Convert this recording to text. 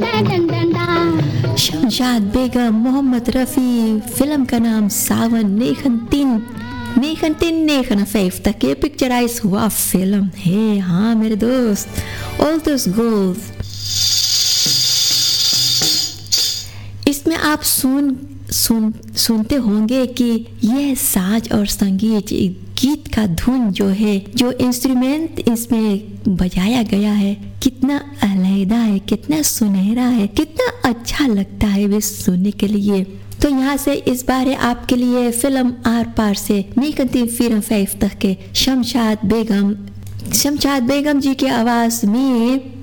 Shamshad Begum, Mohammad Rafi, film का नाम सावन, 1959 ये पिक्चराइज हुआ फिल्म है। हाँ मेरे दोस्त, ऑल दोस गोल्स। इसमें आप सुनते होंगे कि यह साज और संगीत, गीत का धुन जो है, जो इंस्ट्रूमेंट इसमें बजाया गया है, कितना अलहदा है, कितना सुनहरा है, कितना अच्छा लगता है वे सुनने के लिए। तो यहाँ से इस बार आपके लिए फिल्म आर पार से 1954 के शमशाद बेगम जी की आवाज़ में